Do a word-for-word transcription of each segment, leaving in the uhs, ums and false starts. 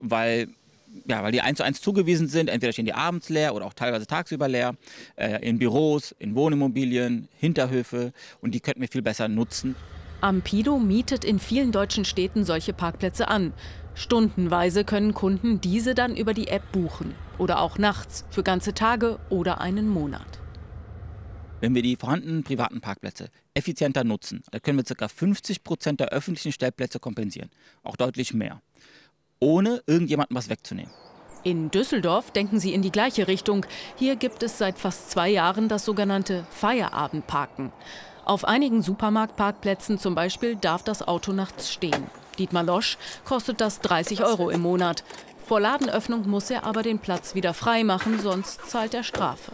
weil, ja, weil die eins zu eins zugewiesen sind. Entweder stehen die abends leer oder auch teilweise tagsüber leer, äh, in Büros, in Wohnimmobilien, Hinterhöfe, und die könnten wir viel besser nutzen. Ampido mietet in vielen deutschen Städten solche Parkplätze an. Stundenweise können Kunden diese dann über die App buchen. Oder auch nachts, für ganze Tage oder einen Monat. Wenn wir die vorhandenen privaten Parkplätze effizienter nutzen, dann können wir ca. fünfzig Prozent der öffentlichen Stellplätze kompensieren. Auch deutlich mehr. Ohne irgendjemandem was wegzunehmen. In Düsseldorf denken sie in die gleiche Richtung. Hier gibt es seit fast zwei Jahren das sogenannte Feierabendparken. Auf einigen Supermarktparkplätzen zum Beispiel darf das Auto nachts stehen. Dietmar Losch kostet das dreißig Euro im Monat. Vor Ladenöffnung muss er aber den Platz wieder frei machen, sonst zahlt er Strafe.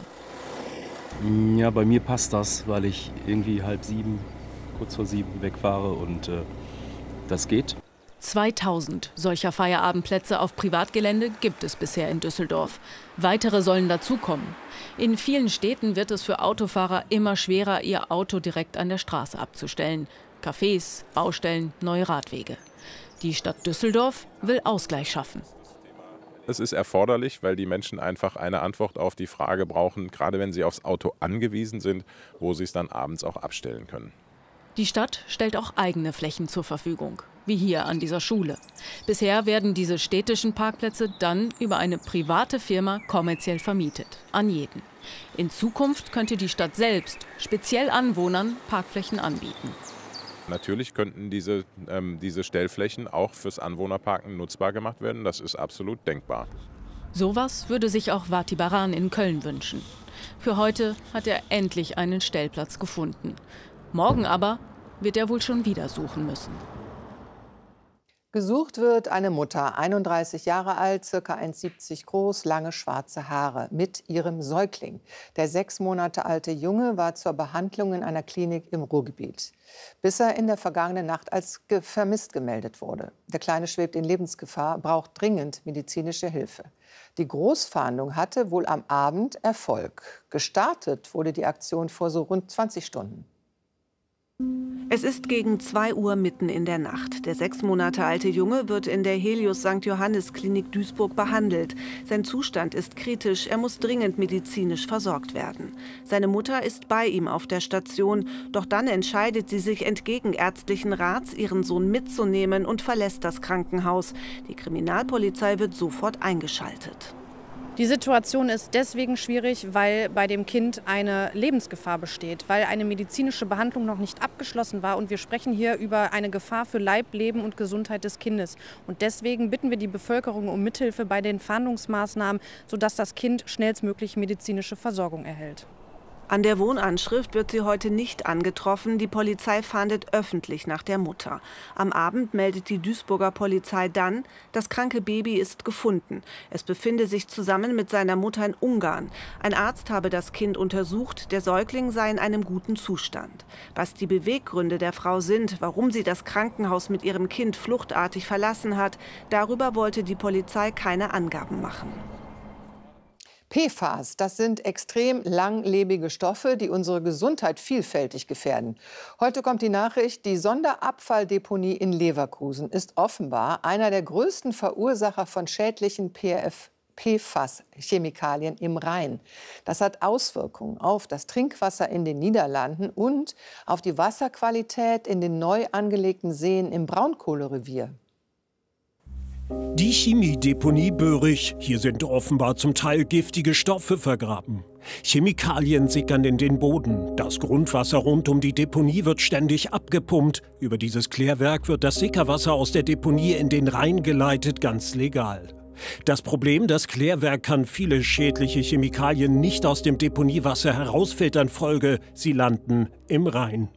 Ja, bei mir passt das, weil ich irgendwie halb sieben, kurz vor sieben wegfahre und äh, das geht. zweitausend solcher Feierabendplätze auf Privatgelände gibt es bisher in Düsseldorf. Weitere sollen dazukommen. In vielen Städten wird es für Autofahrer immer schwerer, ihr Auto direkt an der Straße abzustellen. Cafés, Baustellen, neue Radwege. Die Stadt Düsseldorf will Ausgleich schaffen. Es ist erforderlich, weil die Menschen einfach eine Antwort auf die Frage brauchen, gerade wenn sie aufs Auto angewiesen sind, wo sie es dann abends auch abstellen können. Die Stadt stellt auch eigene Flächen zur Verfügung, wie hier an dieser Schule. Bisher werden diese städtischen Parkplätze dann über eine private Firma kommerziell vermietet, an jeden. In Zukunft könnte die Stadt selbst speziell Anwohnern Parkflächen anbieten. Natürlich könnten diese, ähm, diese Stellflächen auch fürs Anwohnerparken nutzbar gemacht werden. Das ist absolut denkbar. Sowas würde sich auch Vati Baran in Köln wünschen. Für heute hat er endlich einen Stellplatz gefunden. Morgen aber wird er wohl schon wieder suchen müssen. Gesucht wird eine Mutter, einunddreißig Jahre alt, ca. eins Komma siebzig groß, lange schwarze Haare, mit ihrem Säugling. Der sechs Monate alte Junge war zur Behandlung in einer Klinik im Ruhrgebiet, bis er in der vergangenen Nacht als vermisst gemeldet wurde. Der Kleine schwebt in Lebensgefahr, braucht dringend medizinische Hilfe. Die Großfahndung hatte wohl am Abend Erfolg. Gestartet wurde die Aktion vor so rund zwanzig Stunden. Es ist gegen zwei Uhr mitten in der Nacht. Der sechs Monate alte Junge wird in der Helios Sankt Johannes Klinik Duisburg behandelt. Sein Zustand ist kritisch, er muss dringend medizinisch versorgt werden. Seine Mutter ist bei ihm auf der Station, doch dann entscheidet sie sich entgegen ärztlichen Rats, ihren Sohn mitzunehmen und verlässt das Krankenhaus. Die Kriminalpolizei wird sofort eingeschaltet. Die Situation ist deswegen schwierig, weil bei dem Kind eine Lebensgefahr besteht, weil eine medizinische Behandlung noch nicht abgeschlossen war. Und wir sprechen hier über eine Gefahr für Leib, Leben und Gesundheit des Kindes. Und deswegen bitten wir die Bevölkerung um Mithilfe bei den Fahndungsmaßnahmen, sodass das Kind schnellstmöglich medizinische Versorgung erhält. An der Wohnanschrift wird sie heute nicht angetroffen. Die Polizei fahndet öffentlich nach der Mutter. Am Abend meldet die Duisburger Polizei dann, das kranke Baby ist gefunden. Es befinde sich zusammen mit seiner Mutter in Ungarn. Ein Arzt habe das Kind untersucht. Der Säugling sei in einem guten Zustand. Was die Beweggründe der Frau sind, warum sie das Krankenhaus mit ihrem Kind fluchtartig verlassen hat, darüber wollte die Polizei keine Angaben machen. P F A S, das sind extrem langlebige Stoffe, die unsere Gesundheit vielfältig gefährden. Heute kommt die Nachricht, die Sonderabfalldeponie in Leverkusen ist offenbar einer der größten Verursacher von schädlichen P F A S-Chemikalien im Rhein. Das hat Auswirkungen auf das Trinkwasser in den Niederlanden und auf die Wasserqualität in den neu angelegten Seen im Braunkohlerevier. Die Chemiedeponie Böhrig. Hier sind offenbar zum Teil giftige Stoffe vergraben. Chemikalien sickern in den Boden. Das Grundwasser rund um die Deponie wird ständig abgepumpt. Über dieses Klärwerk wird das Sickerwasser aus der Deponie in den Rhein geleitet, ganz legal. Das Problem, das Klärwerk kann viele schädliche Chemikalien nicht aus dem Deponiewasser herausfiltern. Folge, sie landen im Rhein.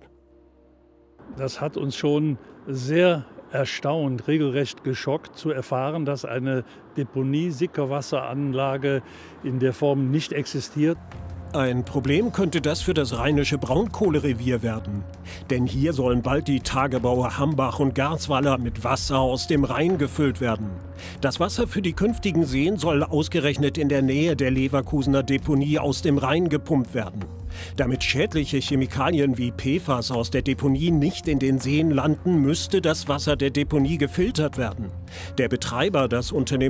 Das hat uns schon sehr erstaunt, regelrecht geschockt zu erfahren, dass eine Deponie-Sickerwasseranlage in der Form nicht existiert. Ein Problem könnte das für das rheinische Braunkohlerevier werden. Denn hier sollen bald die Tagebaue Hambach und Garzweiler mit Wasser aus dem Rhein gefüllt werden. Das Wasser für die künftigen Seen soll ausgerechnet in der Nähe der Leverkusener Deponie aus dem Rhein gepumpt werden. Damit schädliche Chemikalien wie P F A S aus der Deponie nicht in den Seen landen, müsste das Wasser der Deponie gefiltert werden. Der Betreiber, das Unternehmen